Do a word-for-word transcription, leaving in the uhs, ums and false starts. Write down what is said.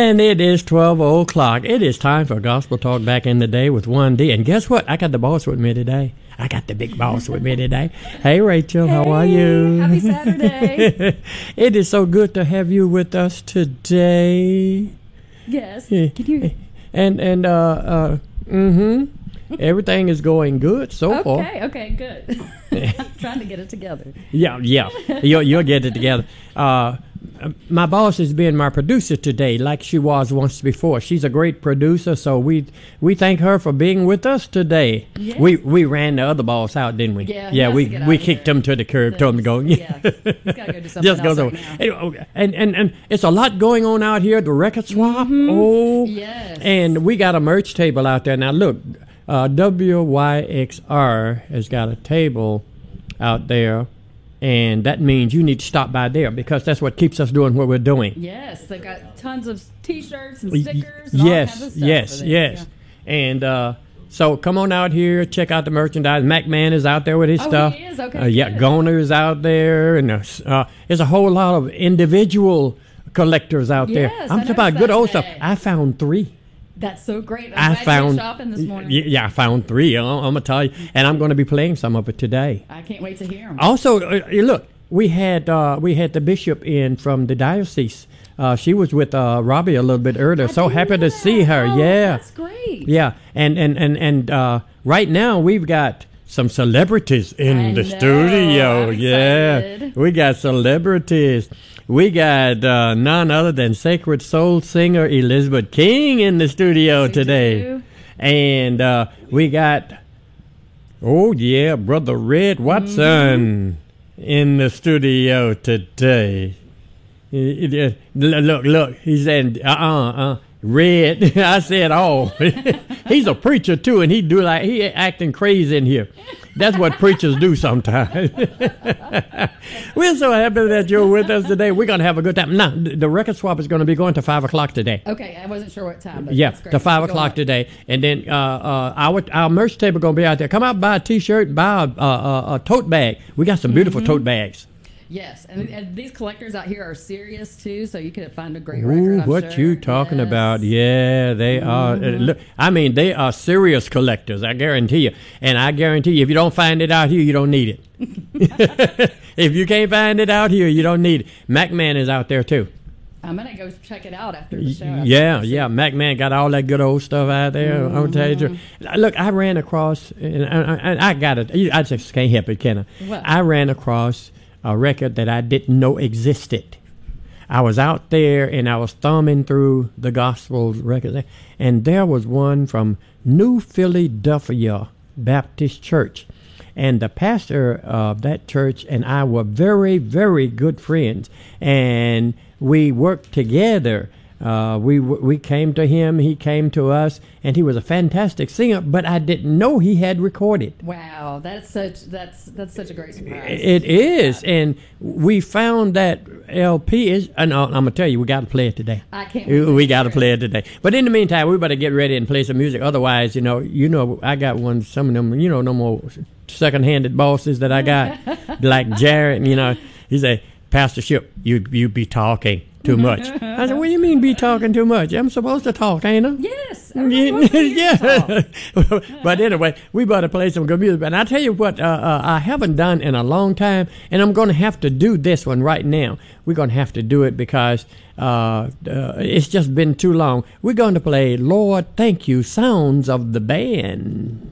And it is twelve o'clock. It is time for Gospel Talk Back in the Day with one D. And guess what? I got the boss with me today. I got the big boss with me today. Hey, Rachel, hey, how are you? Happy Saturday. It is so good to have you with us today. Yes. Can you? And, and, uh, uh, mm-hmm. Everything is going good so okay, far. Okay, okay, good. I'm trying to get it together. Yeah, yeah. You'll, you'll get it together. Uh, my boss has been my producer today, like she was once before. She's a great producer, so we we thank her for being with us today. Yes. We we ran the other boss out, didn't we? Yeah, yeah. We we kicked here. him to the curb, So, told him to go. Yeah, he's gotta go do something Just else goes right over. now. And, and and and it's a lot going on out here. The record swap. Oh, Yes. And we got a merch table out there now. Look, uh, W Y X R has got a table out there. And that means you need to stop by there because that's what keeps us doing what we're doing. Yes, they've got tons of T-shirts and stickers and yes, all kinds of stuff. yes, over there. yes. Yeah. And uh, so come on out here, check out the merchandise. MacMan is out there with his Oh, stuff. he is? Okay, Uh, yeah, good. Goner is out there. And uh, there's a whole lot of individual collectors out there. Yes, I'm I talking about noticed good that old stuff. today. I found three. That's so great. I'm I glad found you went shopping this morning. y- Yeah, I found three. I'm, I'm gonna tell you, and I'm going to be playing some of it today. I can't wait to hear them. Also, uh, look, we had uh, we had the bishop in from the diocese. Uh, she was with uh, Robbie a little bit earlier. I So didn't happy know to see that. her. Oh, Yeah, that's great. yeah, and and and and uh, right now we've got some celebrities in I the know. studio. I'm Yeah, excited. we got celebrities. We got uh, none other than Sacred Soul singer Elizabeth King in the studio We today, do. and uh, we got oh yeah, Brother Red Watson in the studio today. He- he- he- Look, look, he said, uh, uh, uh, Red. I said, oh, he's a preacher too, and he do like he acting crazy in here. That's what preachers do sometimes. We're so happy that you're with us today. We're gonna have a good time. Now, th- the record swap is gonna be going to five o'clock today. Okay, I wasn't sure what time, but Yeah, that's great. to five Go o'clock on. today, and then uh, uh, our our merch table gonna be out there. Come out, buy a T-shirt, buy a, a, a, a tote bag. We got some beautiful Mm-hmm. tote bags. Yes, and, and these collectors out here are serious too, so you could find a great Ooh, record. I'm what sure. you talking Yes. about? Yeah, they are. uh, Look, I mean, they are serious collectors. I guarantee you, and I guarantee you, if you don't find it out here, you don't need it. If you can't find it out here, you don't need it. MacMan is out there too. I'm gonna go check it out after the show. after Yeah, the show. yeah. MacMan got all that good old stuff out there. I'm tell you the truth. Look, I ran across, and I, I, I got it. I just can't help it, can I? What? I ran across a record that I didn't know existed. I was out there and I was thumbing through the gospel records, and there was one from New Philadelphia Baptist Church. And the pastor of that church and I were very, very good friends. And we worked together. Uh, we we came to him, he came to us, and he was a fantastic singer, but I didn't know he had recorded. Wow, that's such that's that's such a great surprise. It is, and we found that L P is. And I'm gonna tell you, we got to play it today. I can't wait We, to we hear got to it. play it today. But in the meantime, we better get ready and play some music. Otherwise, you know, you know, I got one. Some of them, you know, no more second-handed bosses that I got, like Jared. You know, he say, Pastor Ship, you you be talking too much. I said, what do you mean be talking too much? I'm supposed to talk, ain't I? Yes, everyone wants to hear you talk. Yeah. But anyway, we better play some good music. And I tell you what, uh, uh, I haven't done in a long time, and I'm going to have to do this one right now. We're going to have to do it because uh, uh, it's just been too long. We're going to play Lord Thank You, Sounds of the Band.